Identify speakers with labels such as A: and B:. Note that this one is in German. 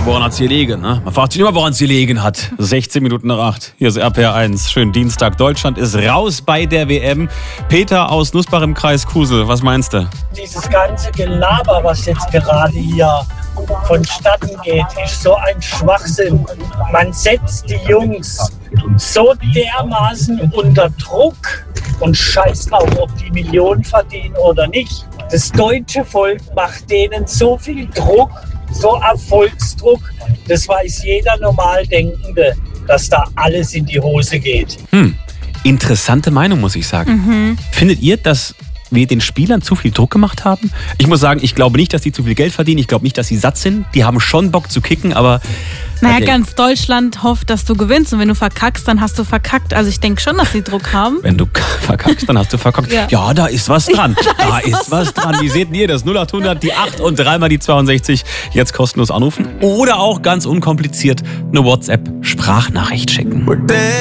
A: woran hat es gelegen? Ne? Man fragt sich immer, woran es gelegen hat. 16 Minuten nach 8. Hier ist RPR1. Schönen Dienstag. Deutschland ist raus bei der WM. Peter aus Nussbach im Kreis Kusel. Was meinst du?
B: Dieses ganze Gelaber, was jetzt gerade hier vonstatten geht, ist so ein Schwachsinn. Man setzt die Jungs so dermaßen unter Druck und scheißt drauf, ob die Millionen verdienen oder nicht. Das deutsche Volk macht denen so viel Druck, so Erfolgsdruck, das weiß jeder Normaldenkende, dass da alles in die Hose geht.
A: Interessante Meinung, muss ich sagen. Findet ihr, dass wir den Spielern zu viel Druck gemacht haben? Ich muss sagen, ich glaube nicht, dass die zu viel Geld verdienen. Ich glaube nicht, dass sie satt sind. Die haben schon Bock zu kicken, aber...
C: Naja, ganz Deutschland hofft, dass du gewinnst. Und wenn du verkackst, dann hast du verkackt. Also ich denke schon, dass sie Druck haben.
A: Wenn du verkackst, dann hast du verkackt. Ja, da ist was dran. Da ist was dran. Wie seht ihr das? 0800, die 8 und 3 die 62. Jetzt kostenlos anrufen. Oder auch ganz unkompliziert eine WhatsApp-Sprachnachricht schicken.